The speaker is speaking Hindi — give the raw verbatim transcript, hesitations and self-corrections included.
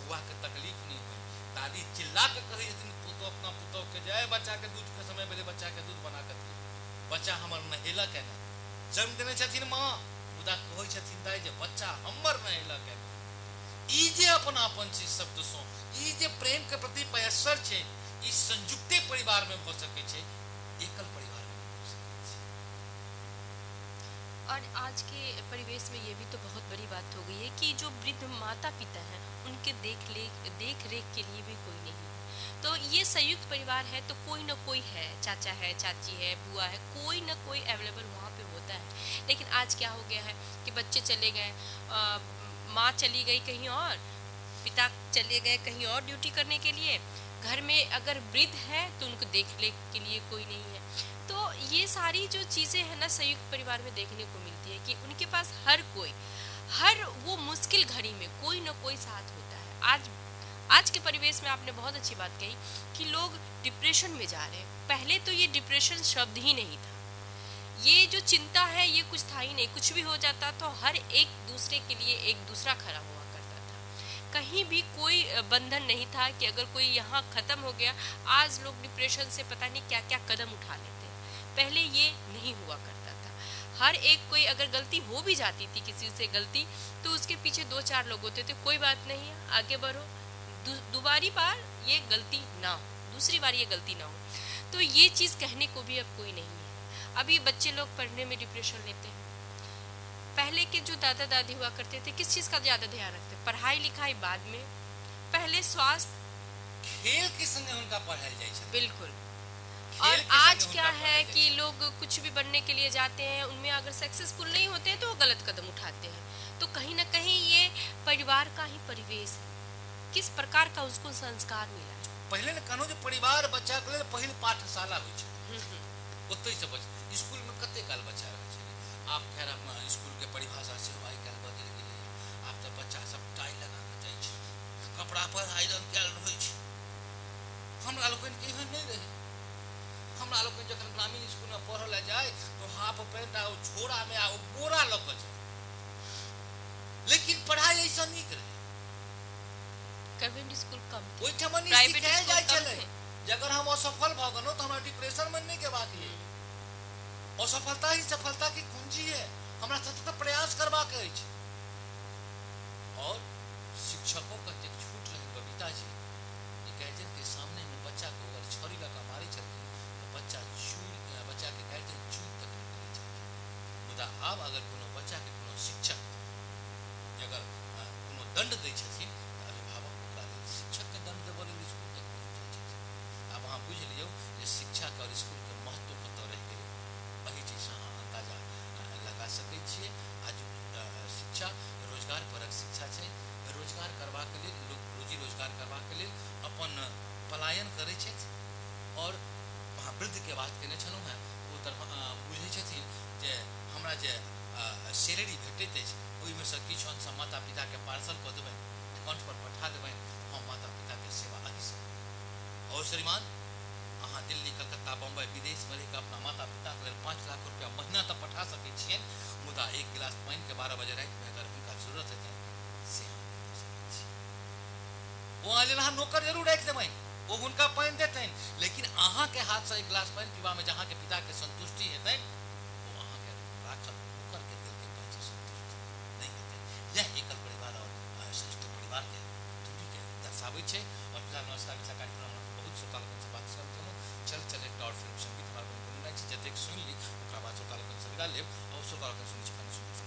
बुआ के तकलीफ नहीं हुई। दादी चिल्ला के कही पुतो अपना पुतो के जाए बच्चा के दूध के समय बेले बच्चा के दूध बना कर बच्चा हमर नहेलक है ना, जन्म देने छथिन माँ मुदा कहै छथिन दाई जे बच्चा हमर नहेलक है ना। ई जे अपनापन छै शब्द सो, ई जे प्रेम के प्रति पयस्सर छै, ई संयुक्ते परिवार में हो सके छै, एकल परिवार में हो सके छै। और आज के परिवेश में ये भी तो बहुत बड़ी बात हो गई है कि जो वृद्ध माता पिता हैं उनके देख ले देख रेख के लिए भी कोई नहीं। तो ये संयुक्त परिवार है तो कोई ना कोई है, चाचा है, चाची है, बुआ है, कोई ना कोई अवेलेबल वहाँ पे होता है। लेकिन आज क्या हो गया है कि बच्चे चले गए, माँ चली गई कहीं और, पिता चले गए कहीं और ड्यूटी करने के लिए, घर में अगर वृद्ध है तो उनको देखने के लिए कोई नहीं है। तो ये सारी जो चीज़ें हैं ना संयुक्त परिवार में देखने को मिलती है कि उनके पास हर कोई, हर वो मुश्किल घड़ी में कोई ना कोई साथ होता है। आज आज के परिवेश में आपने बहुत अच्छी बात कही कि लोग डिप्रेशन में जा रहे हैं। पहले तो ये डिप्रेशन शब्द ही नहीं था, ये जो चिंता है ये कुछ था ही नहीं। कुछ भी हो जाता तो हर एक दूसरे के लिए एक दूसरा खड़ा हुआ करता था, कहीं भी कोई बंधन नहीं था कि अगर कोई यहाँ ख़त्म हो गया। आज लोग डिप्रेशन से पता नहीं क्या क्या कदम उठा लेते हैं, पहले ये नहीं हुआ करता था। हर एक कोई अगर गलती हो भी जाती थी किसी से गलती, तो उसके पीछे दो चार लोग होते थे, कोई बात नहीं है आगे बढ़ो, दोबारी बार ये गलती ना हो, दूसरी बार ये गलती ना हो। तो ये चीज़ कहने को भी अब कोई नहीं है। अभी बच्चे लोग पढ़ने में डिप्रेशन लेते हैं। पहले के जो दादा दादी हुआ करते थे किस चीज़ का ज़्यादा ध्यान रखते, पढ़ाई लिखाई बाद में, पहले स्वास्थ्य खेल के संगे उनका पढ़ाई जाए छै। बिल्कुल। और आज क्या है कि लोग कुछ भी बनने के लिए जाते हैं, उनमें अगर सक्सेसफुल नहीं होते हैं तो वो गलत कदम उठाते हैं। तो कहीं ना कहीं ये परिवार का ही परिवेश है, किस प्रकार का उसको संस्कार मिला है। पहले ने कहनो जो परिवार बच्चा के लिए पहिल पाठशाला होइ छै, ओतै से बच स्कूल में कते काल बच्चा रहै छै। आप खैर अपना स्कूल के परिभाषा से आइ काल बदल गेलै। आब तऽ बच्चा सब टाई लगा के जाइ छै, कपड़ा पर आयरन कैल रहै छै। हमरा लोकन के एहन नहीं रहे। हमरा लोकन जखन ग्रामीण स्कूल में पढ़ल ले जाए तो हाफ पैंट आ झोरा में आ बोरा ल के जाए, लेकिन पढ़ाई ऐसा नहीं करे। गवर्नमेंट स्कूल कम, ओइ ठमनी सिखाए जाय छले जे अगर हम असफल भ गेलौ तो हमरा डिप्रेशन में नहीं के बात है। असफलता ही सफलता की कुंजी है, हमरा सतत प्रयास करबा के अछि। और शिक्षकों का एक छूट रहे बबीता जी, गार्जियन के सामने में बच्चा को अगर छड़ी लगा मारे चलते तो बच्चा चूर बच्चा के गार्जियन चूर तक नहीं करे चलते। मुदा अब अगर कोनो बच्चा के कोनो शिक्षक अगर कोनो दंड दै छथिन तो अभिभावक ओकरा लेल शिक्षक के दंड देबो लेल स्कूल तक पहुंच जाय छथिन। अब अहाँ बुझ लियौ जे शिक्षा के और स्कूल के महत्व कतऽ रहि गेलै। वही चीज अहाँ अंदाजा लगा सकै छियै। आज शिक्षा रोजगार परक शिक्षा छै, रोजगार करबा के लेल लोग रोजी रोजगार करबा के लेल अपन पलायन करै छथि। और वहाँ वृद्ध के बात केने छलहुँ हैं, ओ बुझै छथिन जे हमरा जे सैलरी भेटैत अछि ओहिमे सँ किछु अंश माता पिता के पार्सल कऽ देबनि, अकाउंट पर पठा देबनि, हम माता पिता के सेवा आदि सब। और श्रीमान अहाँ दिल्ली कलकत्ता बम्बई विदेश में रहिके अपना माता पिता के लेल पाँच लाख रुपया महीना तक पठा सकै छियनि, मुदा एक गिलास पानि के बारह बजे राति में अगर हुनका जरूरत हेतनि से अहाँ नहि दऽ सकै छी। ओ अहाँ लेल अहाँ नौकर जरूर राखि देबनि, वो हुनका पानि देतनि, लेकिन अहाँ के हाथ से एक गिलास पानि पीबा में जहाँ के पिता के संतुष्टि हेतनि वो अहाँ के राखल नौकर के दिल के पास संतुष्टि नहीं हेतनि। यह एकल परिवार और संयुक्त परिवार के दूरी के दर्शाबै छै। और फिलहाल नमस्कार मिथिला कार्यक्रम बहुत श्रोता लोगन से बात करब केलहुँ। चल चल एकटा और फिल्म संगीत हमारे गुनगुनाइ छै, जतेक सुनि ली ओकरा बाद श्रोता लोगन से विदा लेब। और श्रोता लोगन